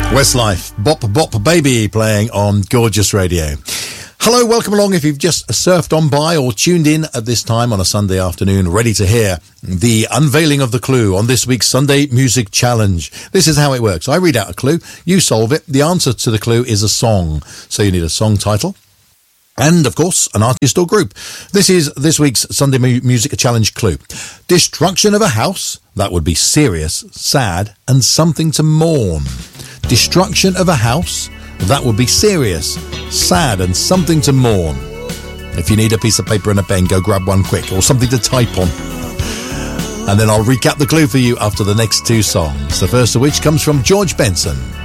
Westlife, Bop Bop Baby, playing on Gorgeous Radio. Hello, welcome along if you've just surfed on by or tuned in at this time on a Sunday afternoon, ready to hear the unveiling of the clue on this week's Sunday Music Challenge. This is how it works. I read out a clue, you solve it. The answer to the clue is a song. So you need a song title and, of course, an artist or group. This is this week's Sunday Music Challenge clue. Destruction of a house, that would be serious, sad, and something to mourn. Destruction of a house, that would be serious, sad, and something to mourn. If you need a piece of paper and a pen, go grab one quick, or something to type on. And then I'll recap the clue for you after the next two songs, the first of which comes from George Benson.